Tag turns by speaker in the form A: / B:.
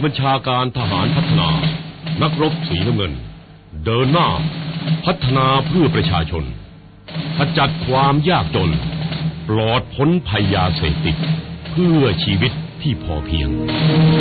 A: บัญชาการทหารพัฒนานักรบสีน้ำเงินเดินหน้าพัฒนาเพื่อประชาชนขจัดความยากจนปลอดพ้นภัยยาเสพติดเพื่อชีวิตที่พอเพียง